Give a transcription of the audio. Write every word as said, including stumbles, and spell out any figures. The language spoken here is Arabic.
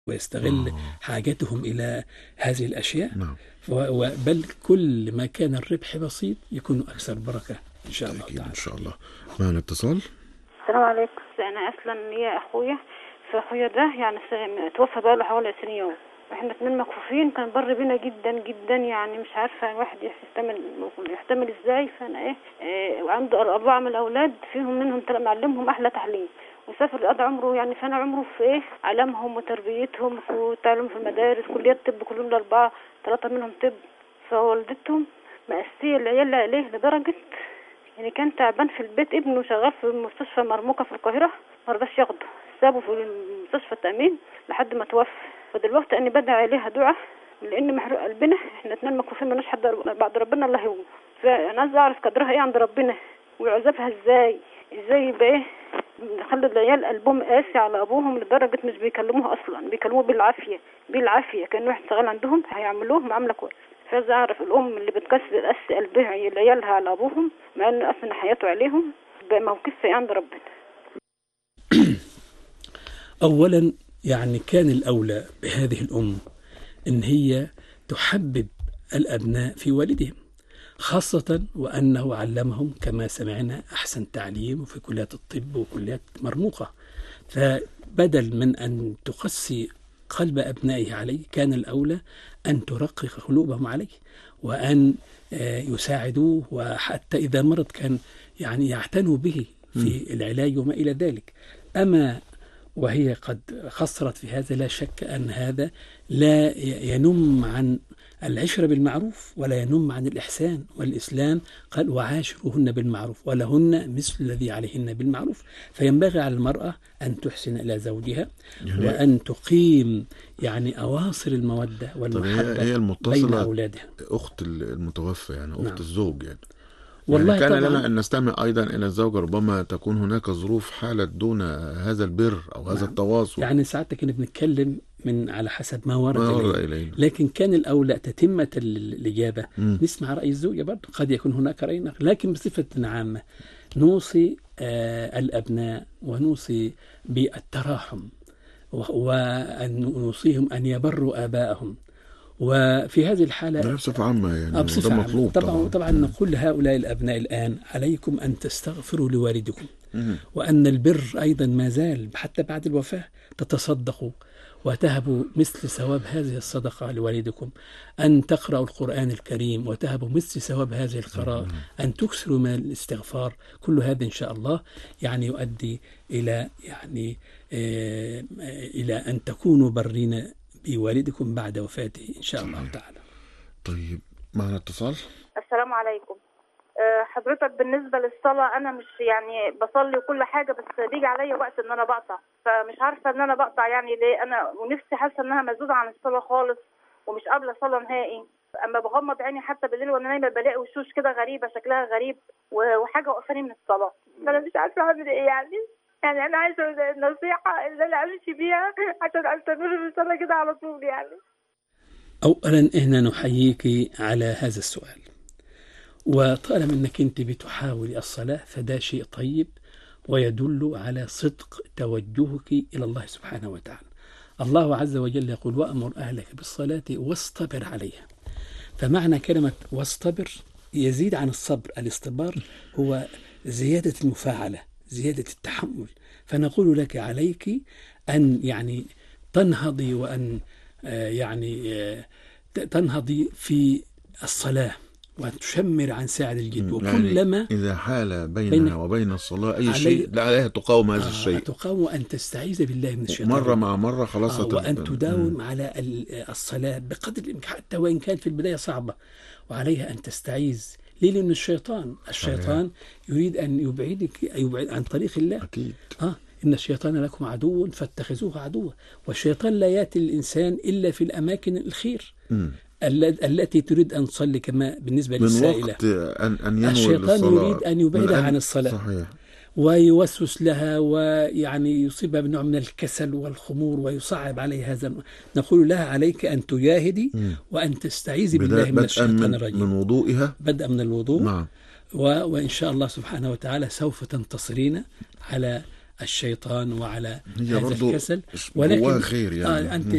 ويستغل آه. حاجتهم إلى هذه الأشياء. نعم. و- بل كل ما كان الربح بسيط يكون أكثر بركة إن شاء الله بالتأكيد تعالى. إن شاء الله. معنا اتصال. السلام عليكم. انا اصلا ليا اخويا، فاخويا ده يعني س- توفى بقى له حوالي عشرين يوم. احنا اتنين مكفوفين، كان بر بينا جدا جدا، يعني مش عارفه الواحد يحتمل يحتمل ازاي. فانا ايه, إيه وعنده اربعه من الاولاد، فيهم منهم تل- معلمهم احلى تعليم، وسافر قضى عمره يعني سنه عمره في ايه علمهم وتربيتهم وتعليمهم في المدارس، كليات طب كلهم الاربعه، ثلاثه منهم طب. فوالدتهم مأسية العيال عليه لدرجه يعني كان تعبان في البيت، ابنه شغال في مستشفى مرموقة في القاهرة، ما رضاش ياخده، سابه في المستشفى التأمين لحد ما توفى. فدلوقتي أنا بدعي عليها دعاء، لأن محروق قلبنا، احنا اتنين مكفوفين مالناش حد بعد ربنا الله يقوم. فأنا عايزة أعرف قدرها إيه عند ربنا وعذابها إزاي، إزاي يبقى إيه خلوا العيال قلبهم قاسي على أبوهم لدرجة مش بيكلموه أصلا، بيكلموه بالعافية بالعافية، كان واحد شغال عندهم هيعملوه معاملة كويسة. فعايزة أعرف الأم اللي بتكسر قاسي قلبها عيالها على أبوهم مع إن أصلا حياته عليهم بموقفها إيه عند ربنا. أولا يعني كان الأولى بهذه الأم إن هي تحبب الأبناء في والدهم، خاصة وأنه علمهم كما سمعنا أحسن تعليم في كليات الطب وكليات مرموقة. فبدل من أن تقسي قلب أبنائه عليه، كان الأولى أن ترقق قلوبهم عليه، وأن يساعدوه، وحتى إذا مرض كان يعني يعتنوا به في العلاج وما إلى ذلك. أما وهي قد خسرت في هذا، لا شك أن هذا لا ينم عن العشرة بالمعروف ولا ينم عن الإحسان، والإسلام قال وعاشروهن بالمعروف ولهن مثل الذي عليهن بالمعروف. فينبغي على المرأة أن تحسن إلى زوجها يعني وأن تقيم يعني أواصر المودة والمحبة هي بين أولادها. أخت المتوفى يعني أخت نعم. الزوج يعني والله يعني كان طبعا لنا أن نستمع أيضا إلى الزوجة، ربما تكون هناك ظروف حالت دون هذا البر أو هذا نعم. التواصل. يعني ساعتها كنا بنتكلم من على حسب ما ورد, ما ورد إلينا. إلينا، لكن كان الأولى تتمة الإجابة م. نسمع رأي الزوجة برضه، قد يكون هناك رأي آخر، لكن بصفة عامة نوصي آه الأبناء ونوصي بالتراحم، وأن نوصيهم أن يبروا آباءهم. وفي هذه الحالة بصفة عامة يعني بصفة عامة. مطلوب طبعا طبعا, طبعا نقول لهؤلاء الأبناء الآن عليكم أن تستغفروا لوالدكم، م. وأن البر أيضا ما زال حتى بعد الوفاة، تتصدقوا وتهبوا مثل ثواب هذه الصدقة لوالدكم، أن تقرأوا القرآن الكريم وتهبوا مثل ثواب هذه القراءة، أن تكثروا من الاستغفار. كل هذا إن شاء الله يعني يؤدي إلى يعني آه إلى أن تكونوا برين بوالدكم بعد وفاته إن شاء الله تعالى. طيب معنا اتصال. السلام عليكم. حضرتك بالنسبة للصلاة أنا مش يعني بصلي كل حاجة، بس بيجي عليا وقت إن أنا بقطع، فمش عارفة إن أنا بقطع يعني ليه. أنا ونفسي حاسة إنها مسدودة عن الصلاة خالص ومش قابلة صلاة نهائي. أما بغمض عيني حتى بالليل وأنا نايمة بلاقي وشوش كده غريبة شكلها غريب وحاجة وقفاني من الصلاة، فأنا مش عارفة أعمل إيه يعني. يعني أنا عايزة النصيحة اللي أنا أمشي بيها عشان أستمر في الصلاة كده على طول يعني. أولا إحنا نحييك على هذا السؤال، وطالما أنك أنت بتحاولي الصلاة فده شيء طيب ويدل على صدق توجهك إلى الله سبحانه وتعالى. الله عز وجل يقول وأمر أهلك بالصلاة واصطبر عليها. فمعنى كلمة واصطبر يزيد عن الصبر، الاصطبار هو زيادة المفاعلة، زيادة التحمل. فنقول لك عليك أن يعني تنهضي وأن يعني تنهضي في الصلاة وتشمر عن ساعد الجد. وكلما يعني إذا حال بينها وبين الصلاة أي شيء لا عليها تقاوم هذا آه الشيء، تقاوم أن تستعيذ بالله من الشيطان مرة مع مرة خلاص آه وأن تداوم م. على الصلاة بقدر الإمكان حتى وإن كان في البداية صعبة، وعليها أن تستعيذ. ليه؟ لأن الشيطان الشيطان يريد أن يبعدك يبعد عن طريق الله. أكيد. آه إن الشيطان لكم عدو فاتخذوه عدوا، والشيطان لا يأتي الإنسان إلا في الأماكن الخير م. التي تريد أن تصلي، كما بالنسبة للسائلة من وقت أن, أن ينوي الشيطان للصلاة يريد أن يبعدها عن الصلاة. صحيح. ويوسوس لها ويعني يصيبها بنوع من الكسل والخمور ويصعب عليها هذا. نقول لها عليك أن تجاهدي م. وأن تستعيذي بالله من الشيطان الرجيم من وضوئها، بدءا من الوضوء. نعم. وإن شاء الله سبحانه وتعالى سوف تنتصرين على الشيطان وعلى هي هذا برضو الكسل. جواها ولكن خير يعني. آه أنت